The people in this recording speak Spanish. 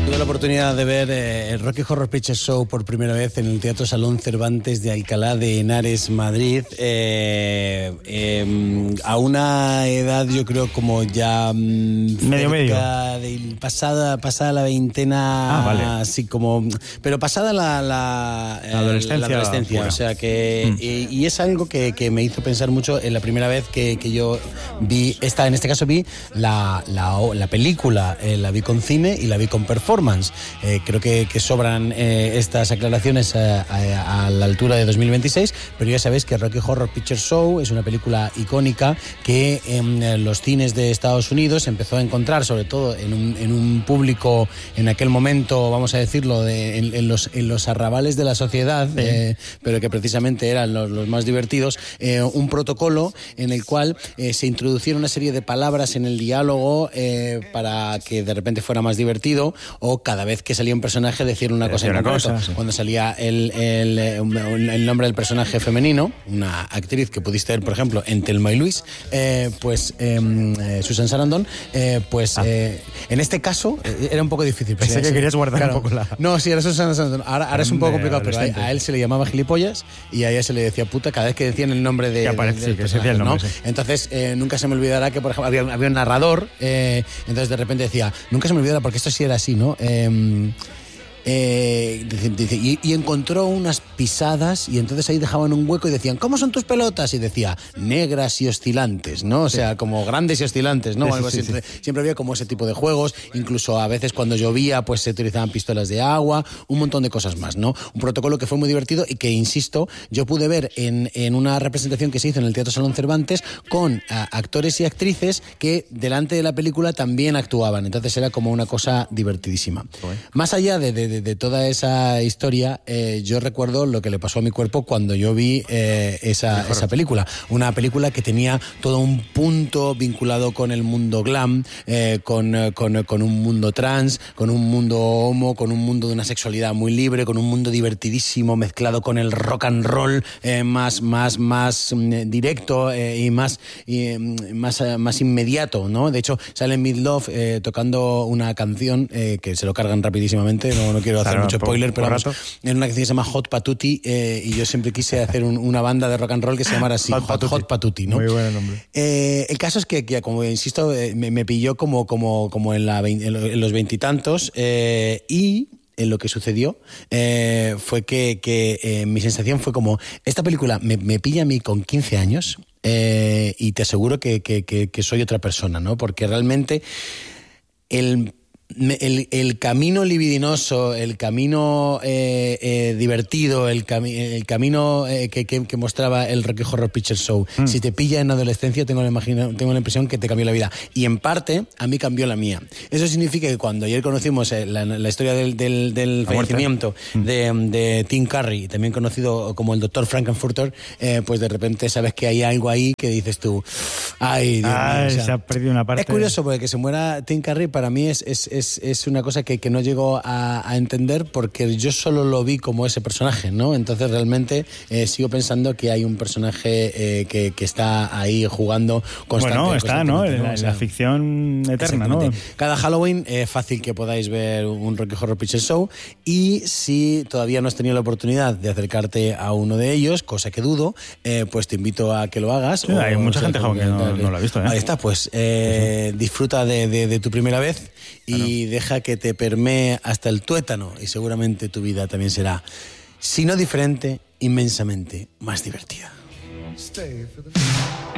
Tuve la oportunidad de ver el Rocky Horror Picture Show por primera vez en el Teatro Salón Cervantes de Alcalá de Henares, Madrid, a una edad, yo creo, como ya medio pasada la veintena, vale. así como, pero pasada la adolescencia, o sea que y es algo que me hizo pensar mucho en la primera vez que yo vi en este caso vi la película, la vi con cine y la vi con performance. Creo que sobran estas aclaraciones a la altura de 2026, pero ya sabéis que Rocky Horror Picture Show es una película icónica que en los cines de Estados Unidos empezó a encontrar, sobre todo en un público en aquel momento, vamos a decirlo, en los arrabales de la sociedad, sí. Pero que precisamente eran los más divertidos, un protocolo en el cual se introducieron una serie de palabras en el diálogo para que de repente fuera más divertido, o cada vez que salía un personaje decir una cosa en concreto. Sí. Cuando salía el nombre del personaje femenino, una actriz que pudiste ver, por ejemplo, en Thelma y Luis, Susan Sarandon, en este caso era un poco difícil. Pensé que querías guardar un poco la... No, sí, era Susan Sarandon. Ahora es un poco complicado, pero a él se le llamaba gilipollas y a ella se le decía puta cada vez que decían el nombre del personaje, ¿no? Sí. Entonces, nunca se me olvidará que, por ejemplo, había un narrador, entonces de repente decía, nunca se me olvidará, porque esto sí era así, ¿no? Y encontró unas pisadas y entonces ahí dejaban un hueco y decían, ¿cómo son tus pelotas? Y decía, negras y oscilantes, ¿no? O sea, como grandes y oscilantes, ¿no? Sí. Siempre había como ese tipo de juegos, incluso a veces cuando llovía pues se utilizaban pistolas de agua, un montón de cosas más, ¿no? Un protocolo que fue muy divertido y que, insisto, yo pude ver en una representación que se hizo en el Teatro Salón Cervantes con actores y actrices que delante de la película también actuaban, entonces era como una cosa divertidísima. Más allá de toda esa historia, yo recuerdo lo que le pasó a mi cuerpo cuando yo vi esa película. Una película que tenía todo un punto vinculado con el mundo glam, con un mundo trans, con un mundo homo, con un mundo de una sexualidad muy libre, con un mundo divertidísimo mezclado con el rock and roll más directo y más inmediato, ¿no? De hecho, sale Meatloaf tocando una canción que se lo cargan rapidísimamente, no quiero hacer mucho spoiler, pero vamos, en una canción que se llama Hot Patootie, y yo siempre quise hacer una banda de rock and roll que se llamara así, Hot Patootie, ¿no? Muy buen nombre. El caso es que como insisto, me pilló como en los veintitantos, y en lo que sucedió fue que mi sensación fue como, esta película me pilla a mí con 15 años, y te aseguro que soy otra persona, ¿no? Porque realmente el camino libidinoso, el camino divertido, el camino que mostraba el Rocky Horror Picture Show, si te pilla en adolescencia, tengo la impresión que te cambió la vida. Y en parte, a mí cambió la mía. Eso significa que cuando ayer conocimos la historia del fallecimiento de Tim Curry, también conocido como el Dr. Frankenfurter, pues de repente sabes que hay algo ahí que dices tú, ay, Dios mío. O sea, se ha perdido una parte. Es curioso porque que se muera Tim Curry para mí es una cosa que no llego a entender, porque yo solo lo vi como ese personaje, ¿no? Entonces realmente sigo pensando que hay un personaje que está ahí jugando constantemente. Bueno, está, ¿no? La ficción eterna, ¿no? Cada Halloween es fácil que podáis ver un Rocky Horror Picture Show, y si todavía no has tenido la oportunidad de acercarte a uno de ellos, cosa que dudo, pues te invito a que lo hagas. Sí, hay mucha gente joven que no lo ha visto, ¿eh? Ahí está, pues disfruta de tu primera vez y deja que te permee hasta el tuétano, y seguramente tu vida también será, si no diferente, inmensamente más divertida. Stay for the...